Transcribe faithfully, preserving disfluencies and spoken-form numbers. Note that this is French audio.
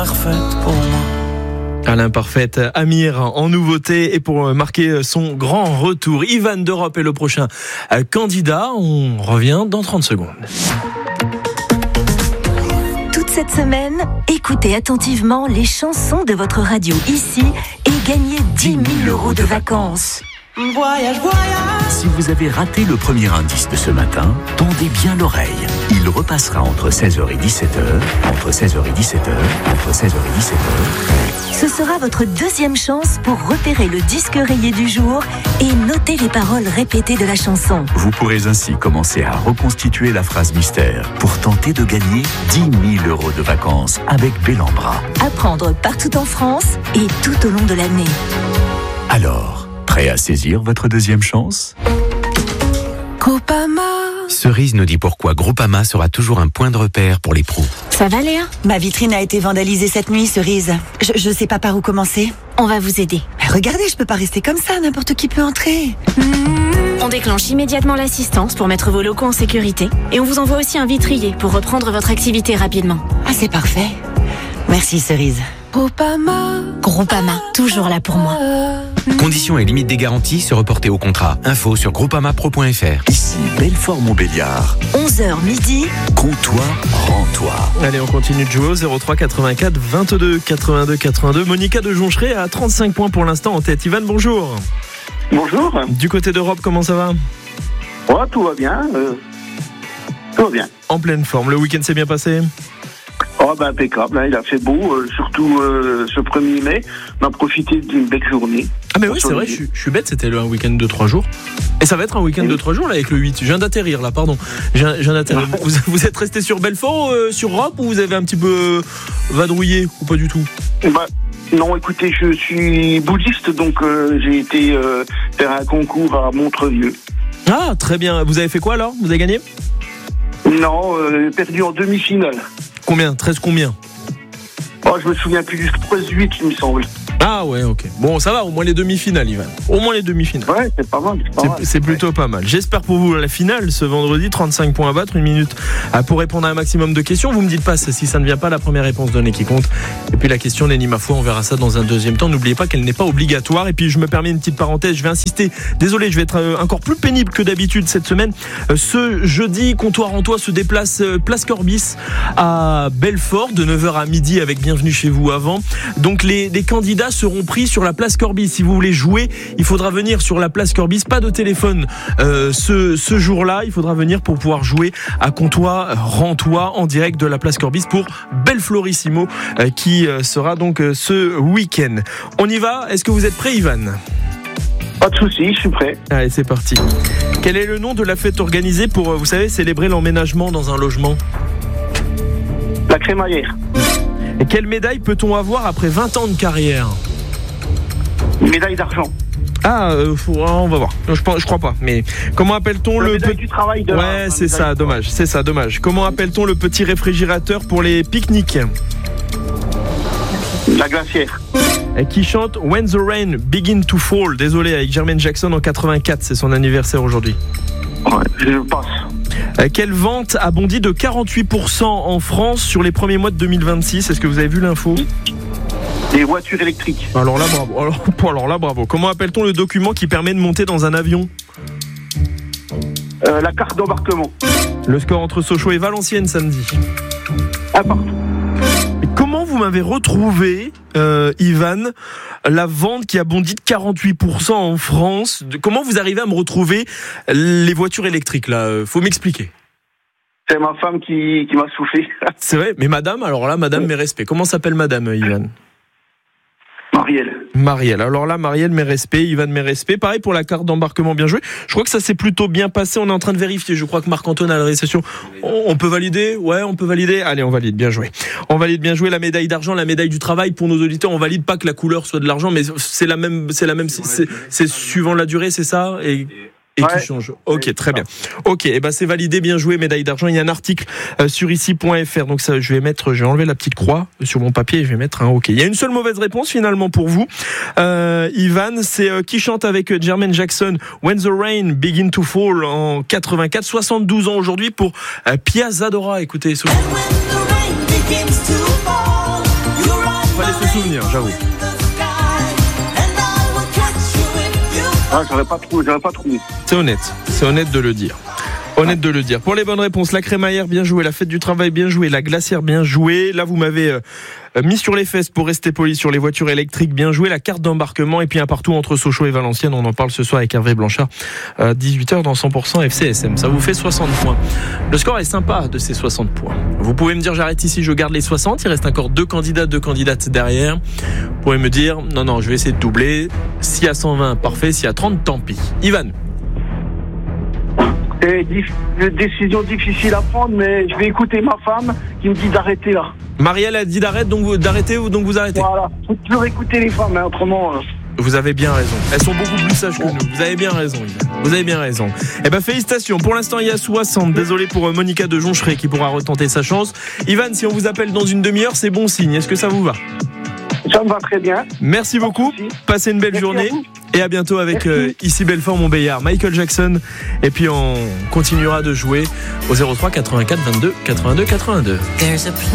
Parfaite pour moi. Alain Parfaite, Amir en nouveauté et pour marquer son grand retour. Ivan d'Europe est le prochain candidat. On revient dans trente secondes. Toute cette semaine, écoutez attentivement les chansons de votre radio ici et gagnez dix mille euros de vacances. Voyage, voyage. Si vous avez raté le premier indice de ce matin, tendez bien l'oreille. Il repassera entre seize heures et dix-sept heures, entre seize heures et dix-sept heures, entre seize heures et dix-sept heures. Ce sera votre deuxième chance pour repérer le disque rayé du jour et noter les paroles répétées de la chanson. Vous pourrez ainsi commencer à reconstituer la phrase mystère pour tenter de gagner dix mille euros de vacances avec Bellambra. À prendre partout en France et tout au long de l'année. Alors, prêt à saisir votre deuxième chance ? Groupama. Cerise nous dit pourquoi Groupama sera toujours un point de repère pour les pros. Ça va Léa ? Ma vitrine a été vandalisée cette nuit, Cerise. Je, je sais pas par où commencer. On va vous aider. Mais regardez, je peux pas rester comme ça, n'importe qui peut entrer. On déclenche immédiatement l'assistance pour mettre vos locaux en sécurité. Et on vous envoie aussi un vitrier pour reprendre votre activité rapidement. Ah, c'est parfait. Merci, Cerise. Groupama. Groupama, toujours là pour moi. Conditions et limites des garanties se reporter au contrat. Info sur groupamapro point f r. Ici, Belfort-Montbéliard. onze heures midi. Comptoir, rends-toi. Allez, on continue de jouer au zéro trois quatre-vingt-quatre vingt-deux quatre-vingt-deux quatre-vingt-deux. Monica de Joncheray a trente-cinq points pour l'instant en tête. Ivan, bonjour. Bonjour. Du côté d'Europe, comment ça va ? Ouais, tout va bien. Euh, tout va bien. En pleine forme. Le week-end s'est bien passé ? Oh, ben, impeccable, hein, il a fait beau, euh, surtout euh, ce premier mai. On a profité d'une belle journée. Ah, mais oui, c'est vrai, je suis, je suis bête, c'était un week-end de trois jours. Et ça va être un week-end oui. de trois jours là avec le huit. Je viens d'atterrir là, pardon. Je viens, je viens d'atterrir. vous, vous êtes resté sur Belfort, euh, sur Europe, ou vous avez un petit peu vadrouillé, ou pas du tout ? Bah, non, écoutez, je suis bouddhiste, donc euh, j'ai été euh, faire un concours à Montreuil. Ah, très bien. Vous avez fait quoi alors ? Vous avez gagné ? Non, euh, perdu en demi-finale. Combien ? treize combien ? Oh, je me souviens plus du treize huit, il me semble. Ah ouais, ok. Bon, ça va, au moins les demi-finales, Ivan. Au moins les demi-finales. Ouais, c'est pas mal. C'est, pas c'est, mal. c'est plutôt ouais. pas mal. J'espère pour vous la finale ce vendredi, trente-cinq points à battre, une minute pour répondre à un maximum de questions. Vous me dites pas si ça ne vient pas, la première réponse donnée qui compte. Et puis la question n'est ni ma foi, on verra ça dans un deuxième temps. N'oubliez pas qu'elle n'est pas obligatoire. Et puis je me permets une petite parenthèse, je vais insister. Désolé, je vais être encore plus pénible que d'habitude cette semaine. Ce jeudi, Comptoir en Toi se déplace Place Corbis à Belfort de neuf heures à midi avec Bienvenue chez vous avant. Donc les, les candidats seront pris sur la Place Corbis. Si vous voulez jouer, il faudra venir sur la Place Corbis. Pas de téléphone euh, ce, ce jour-là. Il faudra venir pour pouvoir jouer à Comptoir, Rends-toi en direct de la Place Corbis pour Belflorissimo euh, qui euh, sera donc euh, ce week-end. On y va ? Est-ce que vous êtes prêt, Ivan ? Pas de soucis, je suis prêt. Allez, c'est parti. Quel est le nom de la fête organisée pour, vous savez, célébrer l'emménagement dans un logement ? La crémaillère. Et quelle médaille peut-on avoir après vingt ans de carrière ? Une médaille d'argent. Ah, euh, faut, on va voir. Je, je crois pas. Mais comment appelle-t-on la le médaille pe... du travail de Ouais, c'est ça. Dommage. C'est ça. Dommage. Comment appelle-t-on le petit réfrigérateur pour les pique-niques ? La glacière. Et qui chante When the Rain Begin to Fall. Désolé, avec Jermaine Jackson en quatre-vingt-quatre. C'est son anniversaire aujourd'hui. Ouais, je passe. Quelle vente a bondi de quarante-huit pour cent en France sur les premiers mois de deux mille vingt-six ? Est-ce que vous avez vu l'info ? Des voitures électriques. Alors là, bravo. Alors, alors là, bravo. Comment appelle-t-on le document qui permet de monter dans un avion ? euh, La carte d'embarquement. Le score entre Sochaux et Valenciennes samedi. Ah, partout. Comment vous m'avez retrouvé, euh, Ivan, la vente qui a bondi de quarante-huit pour cent en France ? Comment vous arrivez à me retrouver les voitures électriques là ? Faut m'expliquer. C'est ma femme qui, qui m'a soufflé. C'est vrai, mais madame, alors là, madame, mes respects. Comment s'appelle madame, Ivan ? Marielle. Marielle. Alors là, Marielle, mes respects. Ivan, mes respects. Pareil pour la carte d'embarquement, bien joué. Je crois que ça s'est plutôt bien passé. On est en train de vérifier. Je crois que Marc-Antoine a la réception. On, on peut valider ? Ouais, on peut valider. Allez, on valide. Bien joué. On valide bien joué la médaille d'argent, la médaille du travail pour nos auditeurs. On valide pas que la couleur soit de l'argent, mais c'est la même, c'est la même, c'est, c'est suivant la durée, c'est ça ? Et Et ouais. qui change. Ok, très bien. Ok, et eh ben c'est validé, bien joué, médaille d'argent. Il y a un article euh, sur ici point f r. Donc ça, je vais mettre, je vais enlever la petite croix sur mon papier et je vais mettre un ok. Il y a une seule mauvaise réponse finalement pour vous, euh, Ivan. C'est euh, qui chante avec euh, Jermaine Jackson When the Rain Begin to Fall en quatre-vingt-quatre, soixante-douze ans aujourd'hui pour euh, Pia Zadora. Écoutez, ce... se souvenir, j'avoue. Ah, j'aurais pas trouvé, j'aurais pas trouvé. C'est honnête, c'est honnête de le dire. Honnête de le dire. Pour les bonnes réponses, la crémaillère, bien joué. La fête du travail, bien joué. La glacière, bien joué. Là, vous m'avez euh, mis sur les fesses pour rester poli sur les voitures électriques, bien joué. La carte d'embarquement et puis un partout entre Sochaux et Valenciennes. On en parle ce soir avec Hervé Blanchard, euh, dix-huit heures dans cent pour cent F C S M. Ça vous fait soixante points. Le score est sympa de ces soixante points. Vous pouvez me dire, j'arrête ici, je garde les soixante. Il reste encore deux candidats, deux candidates derrière. Vous pouvez me dire, non, non, je vais essayer de doubler. S'il y a cent vingt, parfait. S'il y a trente, tant pis. Ivan. C'est une décision difficile à prendre, mais je vais écouter ma femme qui me dit d'arrêter là. Marielle a dit d'arrêter, donc vous, d'arrêter ou donc vous arrêtez. Voilà, faut toujours écouter les femmes, hein, autrement. Euh... Vous avez bien raison. Elles sont beaucoup plus sages que nous. Vous avez bien raison, Ivan. Vous avez bien raison. Eh ben, félicitations. Pour l'instant, il y a soixante. Désolé pour Monica de Joncheray qui pourra retenter sa chance. Ivan, si on vous appelle dans une demi-heure, c'est bon signe. Est-ce que ça vous va? Ça me va très bien. Merci beaucoup. Passez une belle Merci journée. Et à bientôt avec euh, ici Belfort-Montbéliard, Michael Jackson. Et puis on continuera de jouer au zéro trois quatre-vingt-quatre vingt-deux quatre-vingt-deux quatre-vingt-deux.